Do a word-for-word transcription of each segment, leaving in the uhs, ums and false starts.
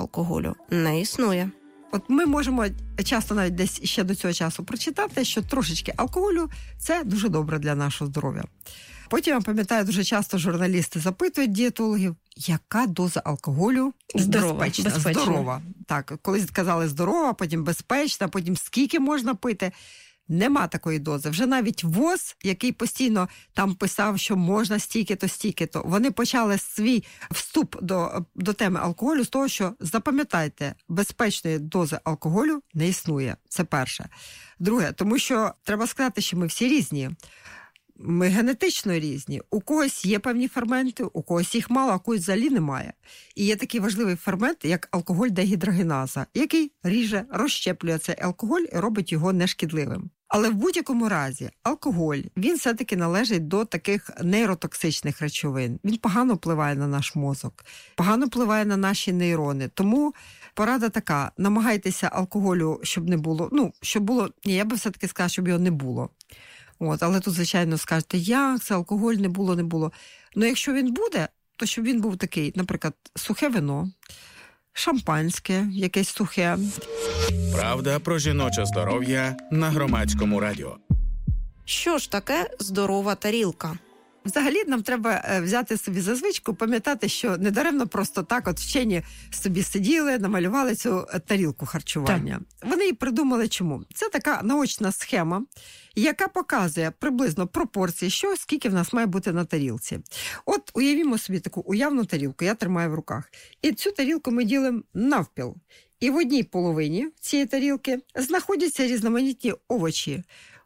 алкоголю не існує. От ми можемо часто навіть десь ще до цього часу прочитати, що трошечки алкоголю – це дуже добре для нашого здоров'я. Потім, я пам'ятаю, дуже часто журналісти запитують дієтологів, яка доза алкоголю здорова, безпечна. безпечна. Здорова. Так, колись казали здорова, потім безпечна, потім скільки можна пити. Нема такої дози. Вже навіть ВОЗ, який постійно там писав, що можна стільки-то, стільки-то, вони почали свій вступ до, до теми алкоголю з того, що, запам'ятайте, безпечної дози алкоголю не існує. Це перше. Друге, тому що треба сказати, що ми всі різні. Ми генетично різні. У когось є певні ферменти, у когось їх мало, а у когось взагалі немає. І є такий важливий фермент, як алкоголь-дегідрогеназа, який ріже, розщеплює цей алкоголь і робить його нешкідливим. Але в будь-якому разі алкоголь, він все-таки належить до таких нейротоксичних речовин. Він погано впливає на наш мозок, погано впливає на наші нейрони. Тому порада така, намагайтеся алкоголю, щоб не було, ну, щоб було, ні, я би все-таки сказала, щоб його не було. От, але тут, звичайно, скажете, як це, алкоголь не було, не було. Ну, якщо він буде, то щоб він був такий, наприклад, сухе вино, шампанське, якесь сухе. Правда про жіноче здоров'я на Громадському радіо. Що ж таке здорова тарілка? Взагалі нам треба взяти собі за звичку, пам'ятати, що недаремно просто так от вчені собі сиділи, намалювали цю тарілку харчування. Так. Вони її придумали чому? Це така наочна схема, яка показує приблизно пропорції, що, скільки в нас має бути на тарілці. От уявімо собі таку уявну тарілку, я тримаю в руках. І цю тарілку ми ділимо навпіл. І в одній половині цієї тарілки знаходяться різноманітні овочі.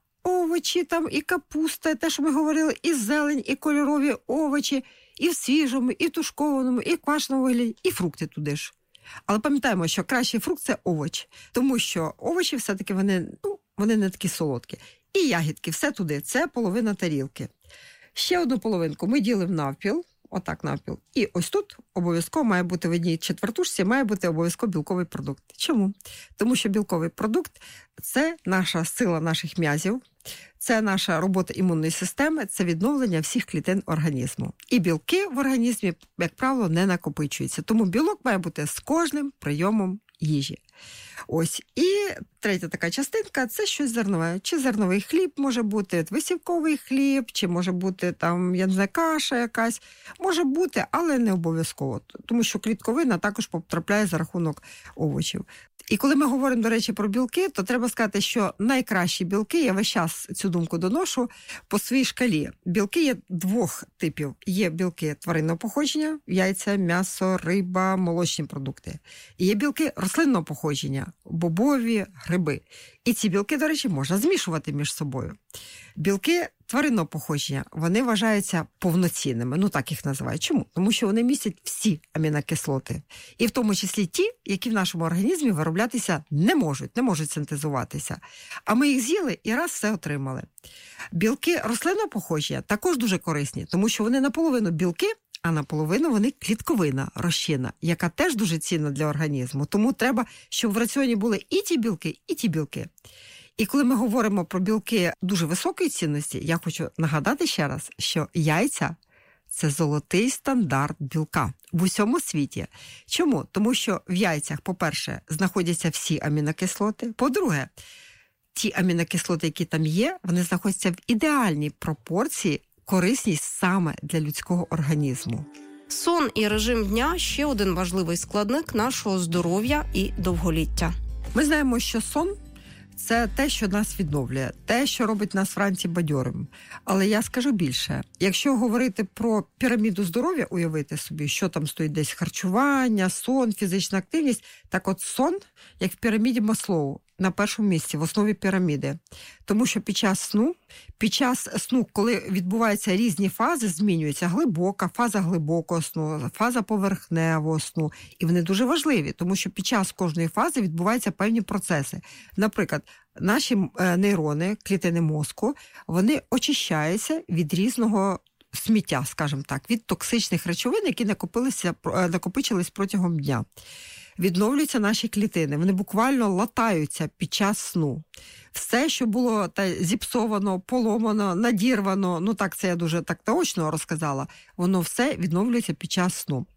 Овочі, там і капуста, те, що ми говорили, і зелень, і кольорові овочі, і в свіжому, і тушкованому, і квашеному вигляді, і фрукти туди ж. Але пам'ятаємо, що кращий фрукт – це овоч, тому що овочі все-таки вони, ну, вони не такі солодкі. І ягідки, все туди, це половина тарілки. Ще одну половинку ми ділимо навпіл, отак навпіл. І ось тут обов'язково має бути в одній четвертушці, має бути обов'язково білковий продукт. Чому? Тому що білковий продукт – це наша сила наших м'язів, це наша робота імунної системи, це відновлення всіх клітин організму. І білки в організмі, як правило, не накопичуються. Тому білок має бути з кожним прийомом їжі. Ось. І третя така частинка – це щось зернове. Чи зерновий хліб може бути, висівковий хліб, чи може бути там, я не знаю, каша якась. Може бути, але не обов'язково. Тому що клітковина також потрапляє за рахунок овочів. І коли ми говоримо, до речі, про білки, то треба сказати, що найкращі білки, я весь час цю думку доношу, по своїй шкалі. Білки є двох типів. Є білки тваринного походження, яйця, м'ясо, риба, молочні продукти. І є білки рослинного походження, бобові, гриби. І ці білки, до речі, можна змішувати між собою. Білки тваринного походження, вони вважаються повноцінними, ну так їх називають. Чому? Тому що вони містять всі амінокислоти. І в тому числі ті, які в нашому організмі вироблятися не можуть, не можуть синтезуватися. А ми їх з'їли і раз все отримали. Білки рослинного походження також дуже корисні, тому що вони наполовину білки, а наполовину вони клітковина, розчинна, яка теж дуже цінна для організму. Тому треба, щоб в раціоні були і ті білки, і ті білки. І коли ми говоримо про білки дуже високої цінності, я хочу нагадати ще раз, що яйця – це золотий стандарт білка в усьому світі. Чому? Тому що в яйцях, по-перше, знаходяться всі амінокислоти. По-друге, ті амінокислоти, які там є, вони знаходяться в ідеальній пропорції, корисні саме для людського організму. Сон і режим дня – ще один важливий складник нашого здоров'я і довголіття. Ми знаємо, що сон – це те, що нас відновлює, те, що робить нас вранці бадьорим. Але я скажу більше. Якщо говорити про піраміду здоров'я, уявити собі, що там стоїть десь харчування, сон, фізична активність, так от сон, як в піраміді Маслоу, на першому місці, в основі піраміди. Тому що під час сну, під час сну, коли відбуваються різні фази, змінюється глибока, фаза глибокого сну, фаза поверхневого сну. І вони дуже важливі, тому що під час кожної фази відбуваються певні процеси. Наприклад, наші нейрони, клітини мозку, вони очищаються від різного сміття, скажімо так, від токсичних речовин, які накопилися, накопичились протягом дня. Відновлюються наші клітини, вони буквально латаються під час сну. Все, що було та, зіпсовано, поломано, надірвано, ну так це я дуже так наочно розказала, воно все відновлюється під час сну.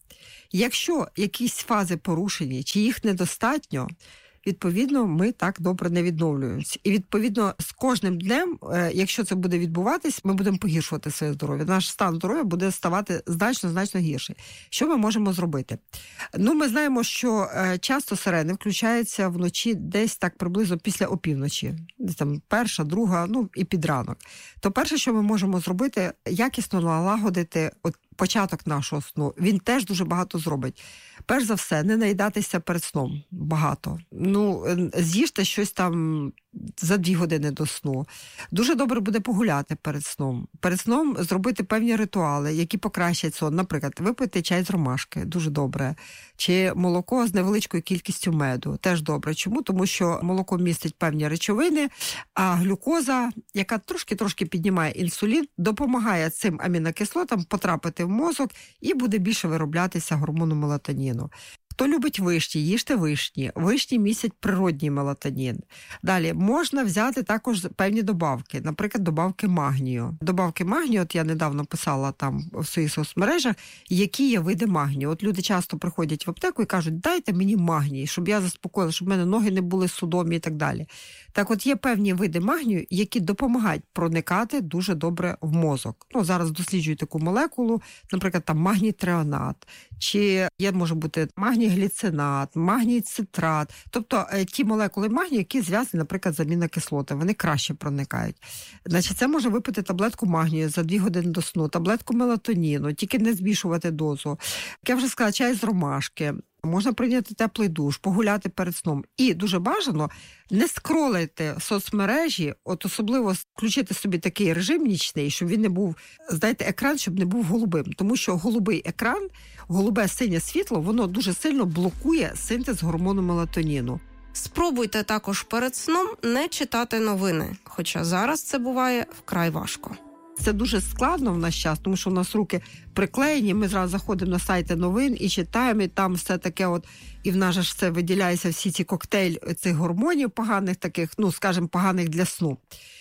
Якщо якісь фази порушені, чи їх недостатньо, відповідно, ми так добре не відновлюємося. І, відповідно, з кожним днем, якщо це буде відбуватись, ми будемо погіршувати своє здоров'я. Наш стан здоров'я буде ставати значно-значно гірший. Що ми можемо зробити? Ну, ми знаємо, що часто сирени включаються вночі десь так приблизно після опівночі. Десь там перша, друга, ну і під ранок. То перше, що ми можемо зробити, якісно налагодити от початок нашого сну. Він теж дуже багато зробить. Перш за все, не наїдатися перед сном багато. Ну, з'їжте щось там за дві години до сну. Дуже добре буде погуляти перед сном. Перед сном зробити певні ритуали, які покращать сон. Наприклад, випити чай з ромашки, дуже добре. Чи молоко з невеличкою кількістю меду, теж добре. Чому? Тому що молоко містить певні речовини, а глюкоза, яка трошки-трошки піднімає інсулін, допомагає цим амінокислотам потрапити в мозок і буде більше вироблятися гормону мелатоніну. Хто любить вишні, їжте вишні. Вишні містять природній мелатонін. Далі, можна взяти також певні добавки, наприклад, добавки магнію. Добавки магнію, от я недавно писала там в своїх соцмережах, які є види магнію. От люди часто приходять в аптеку і кажуть, дайте мені магній, щоб я заспокоїла, щоб в мене ноги не були судомі і так далі. Так от є певні види магнію, які допомагають проникати дуже добре в мозок. Ну, зараз досліджують таку молекулу, наприклад, там магній-треонат, чи є, може бути, магній-гліцинат, магній-цитрат. Тобто ті молекули магнію, які зв'язані, наприклад, з амінокислотами, вони краще проникають. Значить, це може випити таблетку магнію за дві години до сну, таблетку мелатоніну, тільки не збільшувати дозу. Як я вже сказала, чай з ромашки. Можна прийняти теплий душ, погуляти перед сном. І дуже бажано не скролити соцмережі, от особливо включити собі такий режим нічний, щоб він не був, знаєте, екран, щоб не був голубим. Тому що голубий екран, голубе синє світло, воно дуже сильно блокує синтез гормону мелатоніну. Спробуйте також перед сном не читати новини, хоча зараз це буває вкрай важко. Це дуже складно в наш час, тому що в нас руки приклеєні, ми зразу заходимо на сайти новин і читаємо, і там все таке от, і в нас ж це виділяється всі ці коктейль цих гормонів поганих таких, ну, скажімо, поганих для сну.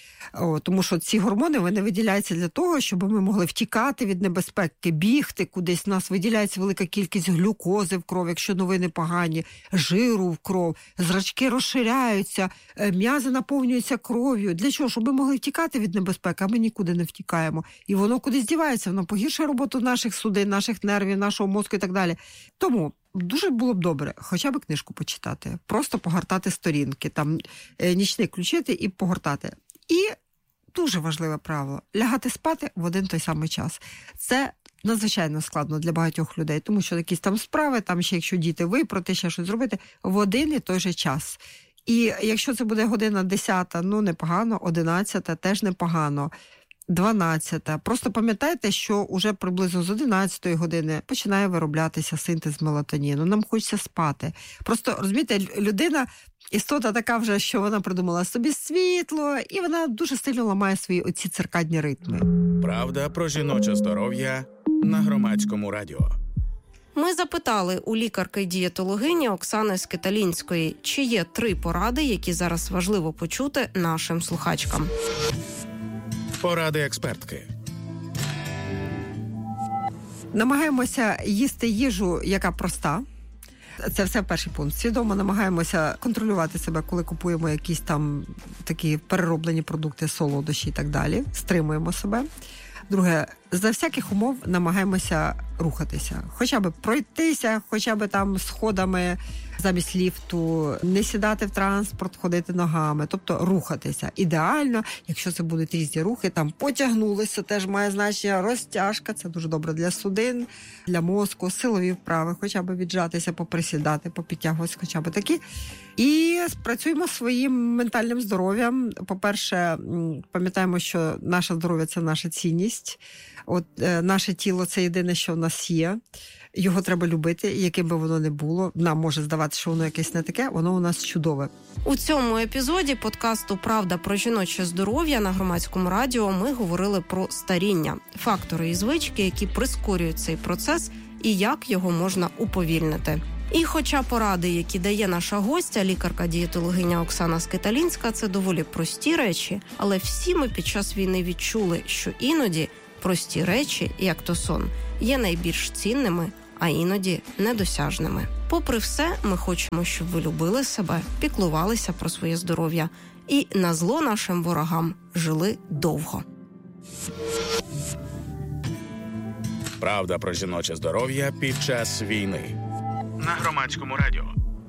О, тому що ці гормони, вони виділяються для того, щоб ми могли втікати від небезпеки, бігти кудись. У нас виділяється велика кількість глюкози в кров, якщо новини погані, жиру в кров, зрачки розширяються, м'язи наповнюються кров'ю. Для чого? Щоб ми могли втікати від небезпеки, а ми нікуди не втікаємо. І воно кудись дівається, воно погіршує роботу наших судин, наших нервів, нашого мозку і так далі. Тому дуже було б добре хоча б книжку почитати, просто погортати сторінки, там нічник включити і погортати. І дуже важливе правило – лягати спати в один той самий час. Це надзвичайно складно для багатьох людей, тому що якісь там справи, там ще якщо діти випроти, ще щось зробити, в один і той же час. І якщо це буде година десята, ну непогано, одинадцята теж непогано, дванадцята. Просто пам'ятайте, що вже приблизно з одинадцятої години починає вироблятися синтез мелатоніну. Нам хочеться спати. Просто, розумієте, людина істота така вже, що вона придумала собі світло, і вона дуже сильно ламає свої оці циркадні ритми. Правда про жіноче здоров'я на Громадському радіо. Ми запитали у лікарки-дієтологині Оксани Скиталінської, чи є три поради, які зараз важливо почути нашим слухачкам. Поради експертки. Намагаємося їсти їжу, яка проста. Це все перший пункт. Свідомо намагаємося контролювати себе, коли купуємо якісь там такі перероблені продукти, солодощі і так далі. Стримуємо себе. Друге, за всяких умов намагаємося рухатися. Хоча б пройтися, хоча б там сходами замість ліфту, не сідати в транспорт, ходити ногами, тобто рухатися. Ідеально, якщо це будуть різні рухи, там потягнулися, теж має значення, розтяжка, це дуже добре для судин, для мозку, силові вправи, хоча б віджатися, поприсідати, попідтягуватися, хоча б такі. І спрацюємо своїм ментальним здоров'ям. По-перше, пам'ятаємо, що наше здоров'я – це наша цінність. От е, наше тіло – це єдине, що в нас є. Його треба любити, яким би воно не було. Нам може здаватися, що воно якесь не таке, воно у нас чудове. У цьому епізоді подкасту «Правда про жіноче здоров'я» на Громадському радіо ми говорили про старіння, фактори і звички, які прискорюють цей процес і як його можна уповільнити. І хоча поради, які дає наша гостя, лікарка-дієтологиня Оксана Скиталінська, це доволі прості речі, але всі ми під час війни відчули, що іноді прості речі, як то сон, є найбільш цінними, а іноді недосяжними. Попри все, ми хочемо, щоб ви любили себе, піклувалися про своє здоров'я і на зло нашим ворогам жили довго. Правда про жіноче здоров'я під час війни. На Громадському радіо.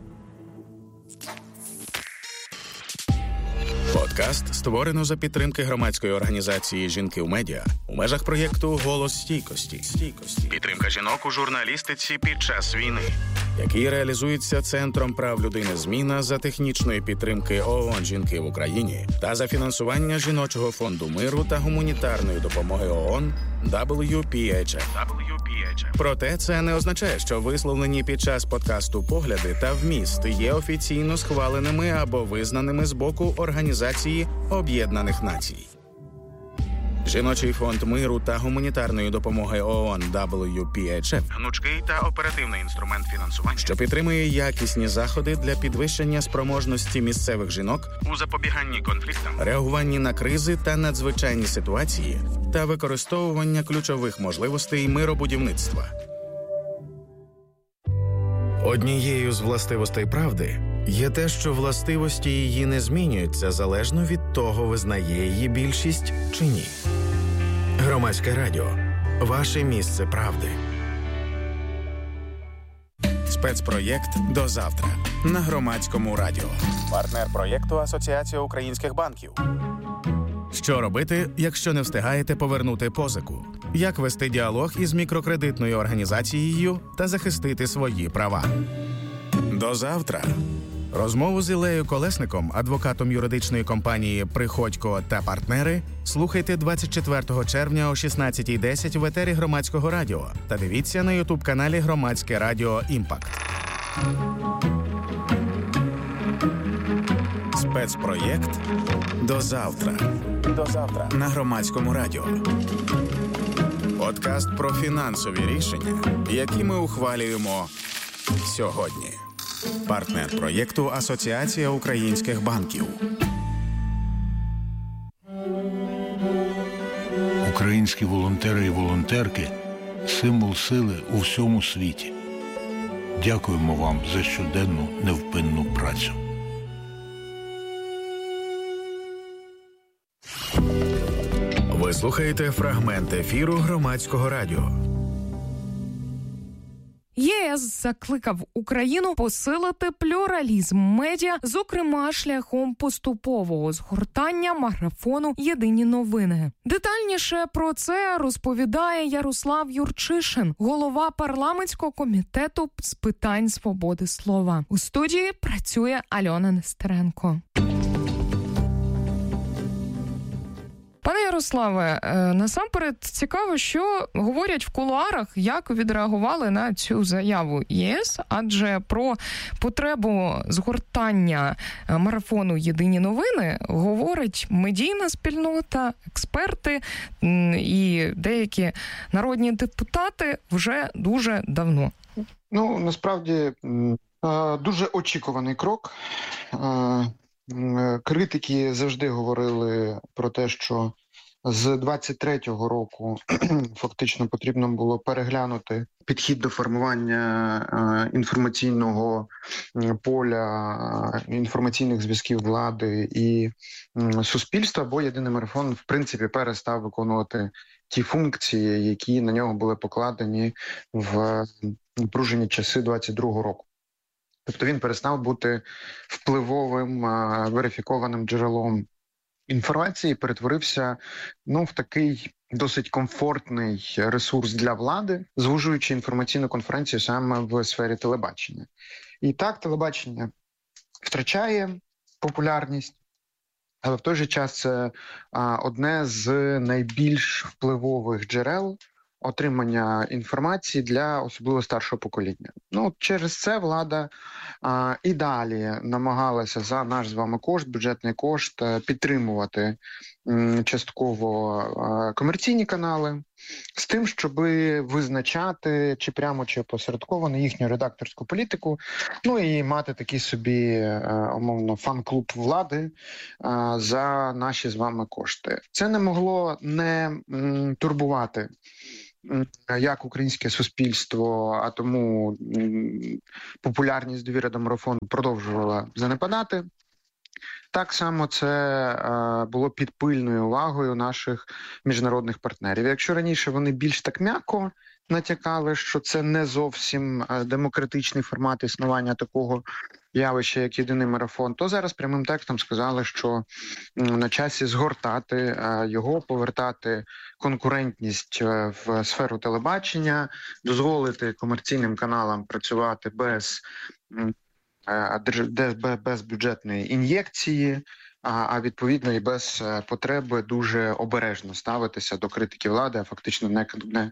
Подкаст створено за підтримки громадської організації «Жінки в медіа» у межах проєкту «Голос стійкості». Стійкості. Підтримка жінок у журналістиці під час війни, який реалізується Центром прав людини «Зміна» за технічної підтримки ООН «Жінки в Україні» та за фінансування Жіночого фонду миру та гуманітарної допомоги ООН дабл ю пі ейч еф. Проте це не означає, що висловлені під час подкасту погляди та вміст є офіційно схваленими або визнаними з боку Організації Об'єднаних Націй. Жіночий фонд миру та гуманітарної допомоги ООН дабл ю пі ейч еф – гнучкий та оперативний інструмент фінансування, що підтримує якісні заходи для підвищення спроможності місцевих жінок у запобіганні конфліктам, реагуванні на кризи та надзвичайні ситуації та використовування ключових можливостей миробудівництва. Однією з властивостей правди є те, що властивості її не змінюються залежно від того, визнає її більшість чи ні. Громадське радіо. Ваше місце правди. Спецпроєкт «До завтра» на Громадському радіо. Партнер проєкту Асоціація українських банків. Що робити, якщо не встигаєте повернути позику? Як вести діалог із мікрокредитною організацією та захистити свої права? До завтра. Розмову з Іллею Колесником, адвокатом юридичної компанії «Приходько та партнери», слухайте двадцять четвертого червня о шістнадцятій десять в етері Громадського радіо та дивіться на ютуб-каналі Громадське радіо «Імпакт». Спецпроєкт «До завтра». До завтра на Громадському радіо. Подкаст про фінансові рішення, які ми ухвалюємо сьогодні. Партнер проєкту Асоціація українських банків. Українські волонтери і волонтерки – символ сили у всьому світі. Дякуємо вам за щоденну невпинну працю. Ви слухаєте фрагмент ефіру Громадського радіо. ЄС закликав Україну посилити плюралізм медіа, зокрема шляхом поступового згортання марафону «Єдині новини». Детальніше про це розповідає Ярослав Юрчишин, голова парламентського комітету з питань свободи слова. У студії працює Альона Нестеренко. Пане Ярославе, насамперед цікаво, що говорять в кулуарах, як відреагували на цю заяву ЄС, адже про потребу згортання марафону «Єдині новини» говорить медійна спільнота, експерти і деякі народні депутати вже дуже давно. Ну, насправді, дуже очікуваний крок. Критики завжди говорили про те, що з двадцять третього року фактично потрібно було переглянути підхід до формування інформаційного поля, інформаційних зв'язків влади і суспільства, бо єдиний марафон, в принципі, перестав виконувати ті функції, які на нього були покладені в напружені часи двадцять другого року. Тобто він перестав бути впливовим, верифікованим джерелом інформації, перетворився ну, в такий досить комфортний ресурс для влади, звужуючи інформаційну конференцію саме в сфері телебачення. І так, телебачення втрачає популярність, але в той же час це одне з найбільш впливових джерел отримання інформації для особливо старшого покоління. Ну, через це влада а, і далі намагалася за наш з вами кошт, бюджетний кошт, підтримувати м, частково а, комерційні канали з тим, щоб визначати чи прямо, чи опосередковано їхню редакторську політику, ну і мати такий собі, а, умовно, фан-клуб влади а, за наші з вами кошти. Це не могло не м, турбувати як українське суспільство, а тому популярність довіри до марафону продовжувала занепадати. Так само це було під пильною увагою наших міжнародних партнерів. Якщо раніше вони більш так м'яко натякали, що це не зовсім демократичний формат існування такого явища, як єдиний марафон, то зараз прямим текстом сказали, що на часі згортати його, повертати конкурентність в сферу телебачення, дозволити комерційним каналам працювати без без бюджетної ін'єкції, а відповідно і без потреби дуже обережно ставитися до критики влади, а фактично не, не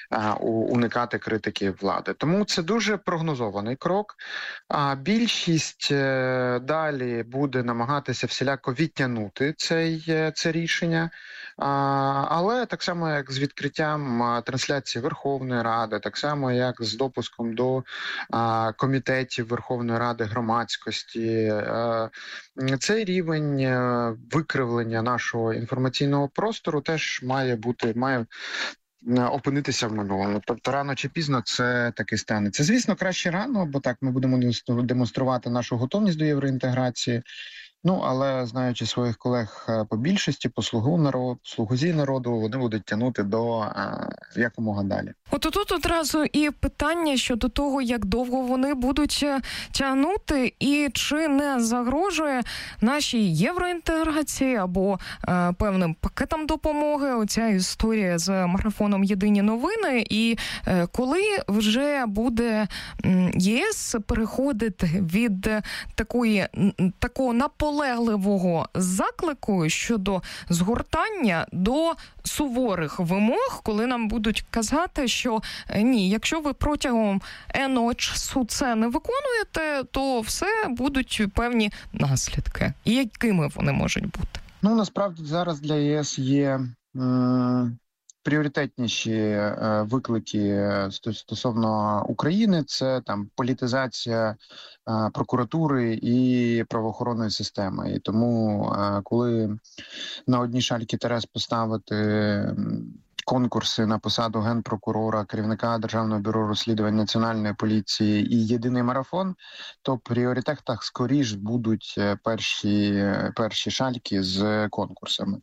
уникати критики влади. Тому це дуже прогнозований крок. А більшість далі буде намагатися всіляко відтягнути цей, це рішення. А, але так само, як з відкриттям трансляції Верховної Ради, так само, як з допуском до а, комітетів Верховної Ради громадськості, а, цей рівень викривлення нашого інформаційного простору теж має бути, має опинитися в минулому. Тобто рано чи пізно це таки станеться. Звісно, краще рано, бо так ми будемо демонструвати нашу готовність до євроінтеграції. Ну, але, знаючи своїх колег по більшості, по слугу народу, слугузі народу, вони будуть тягнути до а, якомога далі. От тут одразу і питання щодо того, як довго вони будуть тягнути, і чи не загрожує нашій євроінтеграції або е, певним пакетам допомоги оця історія з марафоном «Єдині новини», і е, коли вже буде м, ЄС переходити від такої, такого наполегливого заклику щодо згортання до суворих вимог, коли нам будуть казати, що ні, якщо ви протягом енного часу це не виконуєте, то все будуть певні наслідки. І якими вони можуть бути? Ну, насправді зараз для ЄС є м- пріоритетніші е, виклики стосовно України. Це там політизація е, прокуратури і правоохоронної системи. І тому, е, коли на одні шальки терез поставити конкурси на посаду генпрокурора, керівника Державного бюро розслідувань Національної поліції і єдиний марафон, то в пріоритетах скоріш будуть перші, перші шальки з конкурсами.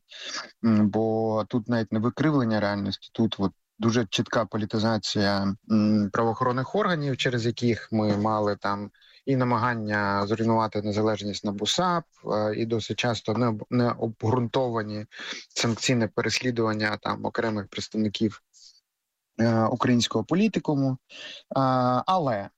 Бо тут навіть не викривлення реальності, тут от дуже чітка політизація правоохоронних органів, через яких ми мали там і намагання зруйнувати незалежність НАБУ САП, і досить часто необґрунтовані санкційне переслідування там окремих представників е, українського політикуму. Е, але е,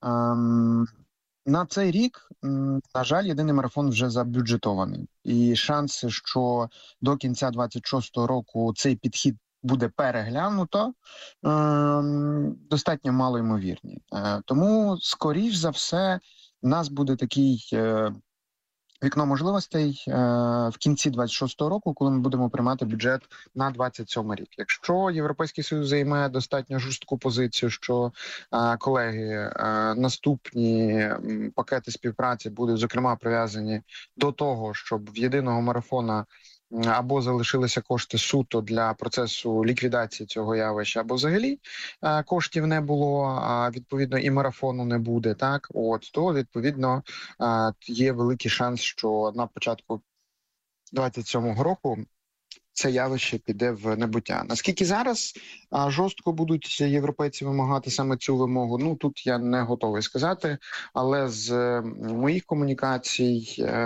на цей рік, е, на жаль, єдиний марафон вже забюджетований. І шанси, що до кінця двадцять шостого року цей підхід буде переглянуто, е, достатньо малоймовірні. Е, тому, скоріш за все, у нас буде такий е, вікно можливостей е, в кінці двадцять шостого року, коли ми будемо приймати бюджет на двадцять сьомий рік. Якщо Європейський Союз займе достатньо жорстку позицію, що е, колеги, е, наступні м, пакети співпраці будуть, зокрема, прив'язані до того, щоб в єдиного марафона або залишилися кошти суто для процесу ліквідації цього явища, або взагалі коштів не було, а відповідно і марафону не буде, так, от, то відповідно є великий шанс, що на початку двадцять сьомого року це явище піде в небуття. Наскільки зараз а, жорстко будуть європейці вимагати саме цю вимогу, ну тут я не готовий сказати, але з моїх комунікацій е,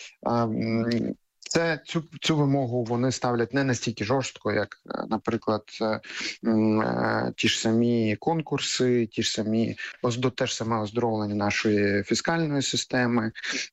е, Це цю цю вимогу вони ставлять не настільки жорстко, як, наприклад, ті ж самі конкурси, ті ж самі до теж саме оздоровлення нашої фіскальної системи,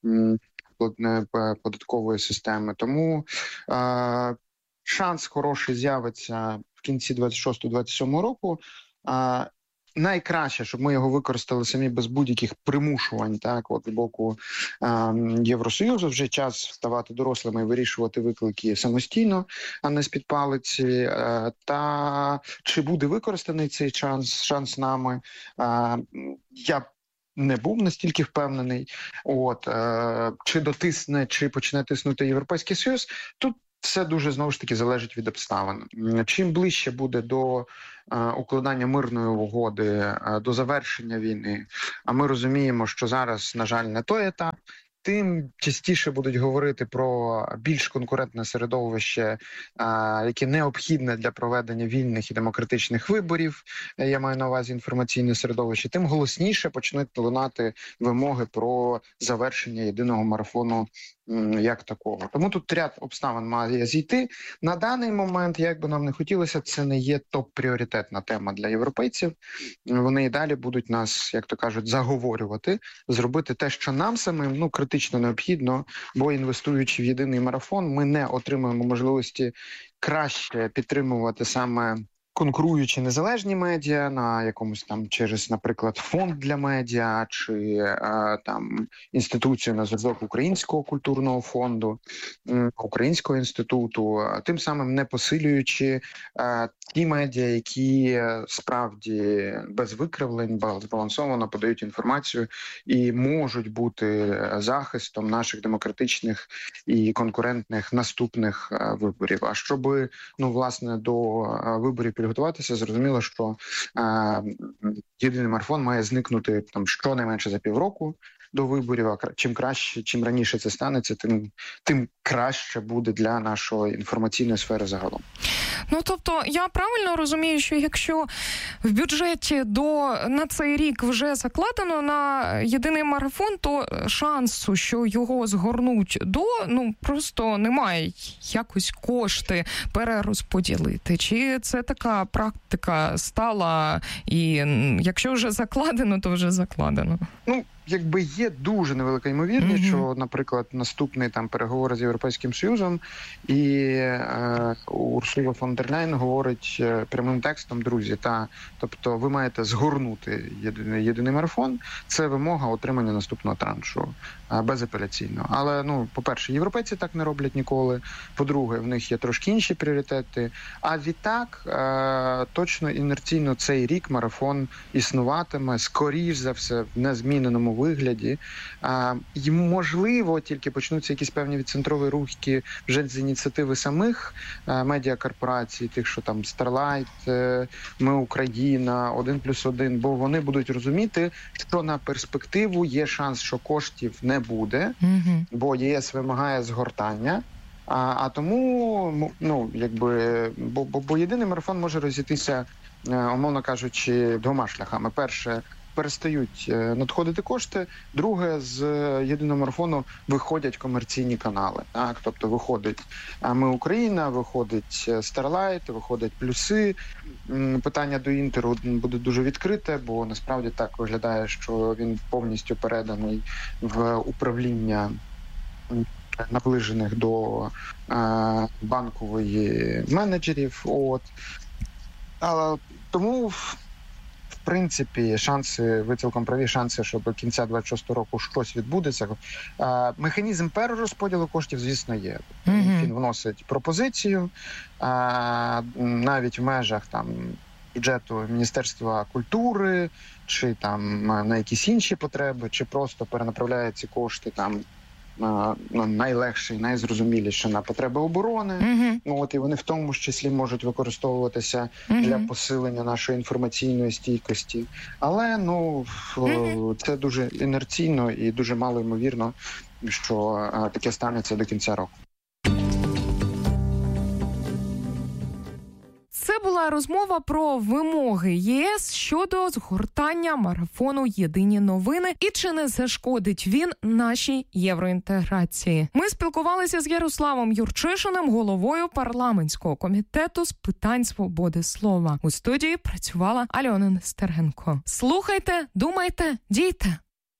податкової системи. Тому е, шанс хороший з'явиться в кінці двадцять шостого двадцять сьомого року. Е, Найкраще, щоб ми його використали самі без будь-яких примушувань, так, от з боку е, Євросоюзу. Вже час ставати дорослими і вирішувати виклики самостійно, а не з-під палиці. Е, та чи буде використаний цей шанс, шанс нами, е, я не був настільки впевнений. От, е, чи дотисне, чи почне тиснути Європейський Союз, тут все дуже, знову ж таки, залежить від обставин. Чим ближче буде до укладання мирної угоди, до завершення війни, а ми розуміємо, що зараз, на жаль, не той етап, тим частіше будуть говорити про більш конкурентне середовище, яке необхідне для проведення вільних і демократичних виборів, я маю на увазі інформаційне середовище, тим голосніше почнуть лунати вимоги про завершення єдиного марафону як такого. Тому тут ряд обставин має зійти. На даний момент, як би нам не хотілося, це не є топ-пріоритетна тема для європейців. Вони і далі будуть нас, як то кажуть, заговорювати, зробити те, що нам самим, ну, критично необхідно, бо інвестуючи в єдиний марафон, ми не отримуємо можливості краще підтримувати саме конкуруючи незалежні медіа на якомусь там через, наприклад, фонд для медіа чи а, там інституцію на зразок Українського культурного фонду, Українського інституту, тим самим не посилюючи а, ті медіа, які справді без викривлень, збалансовано подають інформацію і можуть бути захистом наших демократичних і конкурентних наступних а, виборів. А щоб, ну, власне, до а, виборів готуватися, зрозуміло, що е, єдиний марафон має зникнути там щонайменше за півроку до виборів. А чим краще, чим раніше це станеться, тим тим краще буде для нашої інформаційної сфери загалом. Ну, тобто, я правильно розумію, що якщо в бюджеті до на цей рік вже закладено на єдиний марафон, то шансу, що його згорнуть до, ну, просто немає якось кошти перерозподілити. Чи це така практика стала, і якщо вже закладено, то вже закладено? Ну, якби є дуже невелика ймовірність, mm-hmm. що, наприклад, наступний там переговори з Європейським Союзом і е, Урсула фон дер Ляйн говорить е, прямим текстом, друзі, та, тобто ви маєте згорнути єдиний, єдиний марафон, це вимога отримання наступного траншу, е, безапеляційно. Але, ну, по-перше, європейці так не роблять ніколи, по-друге, в них є трошки інші пріоритети, а відтак е, точно інерційно цей рік марафон існуватиме, скоріш за все, в незміненому вигляді. А, і, можливо, тільки почнуться якісь певні відцентрові рухи вже з ініціативи самих а, медіакорпорацій, тих, що там Starlight, Ми Україна, один плюс один, бо вони будуть розуміти, що на перспективу є шанс, що коштів не буде, mm-hmm. бо ЄС вимагає згортання. А, а тому, ну, якби, бо, бо, бо єдиний марафон може розійтися, умовно кажучи, двома шляхами. Перше, перестають надходити кошти. Друге, з єдиного марафону виходять комерційні канали. Так? Тобто виходить Ми Україна, виходить Starlight, виходять плюси. Питання до Інтеру буде дуже відкрите, бо насправді так виглядає, що він повністю переданий в управління наближених до е, банкової менеджерів. От. Але тому в принципі, шанси, ви цілком праві, шанси, що до кінця двадцять шостого року щось відбудеться. А, механізм перерозподілу коштів, звісно, є. Mm-hmm. Він вносить пропозицію, а, навіть в межах там бюджету Міністерства культури, чи там на якісь інші потреби, чи просто перенаправляє ці кошти там Ну, найлегше і найзрозуміліше на потреби оборони. Uh-huh. Ну, от і вони в тому ж числі можуть використовуватися uh-huh. для посилення нашої інформаційної стійкості. Але, ну, uh-huh. це дуже інерційно і дуже мало ймовірно, що а, таке станеться до кінця року. Це була розмова про вимоги ЄС щодо згортання марафону «Єдині новини» і чи не зашкодить він нашій євроінтеграції. Ми спілкувалися з Ярославом Юрчишиним, головою парламентського комітету з питань свободи слова. У студії працювала Альона Нестеренко. Слухайте, думайте, дійте!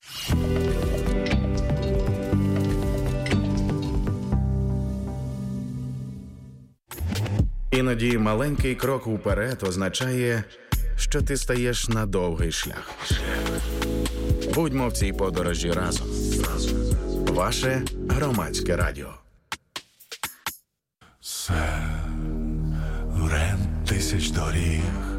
Іноді маленький крок уперед означає, що ти стаєш на довгий шлях. Будьмо в цій подорожі разом. Ваше Громадське радіо. Сен, рен тисяч доріг.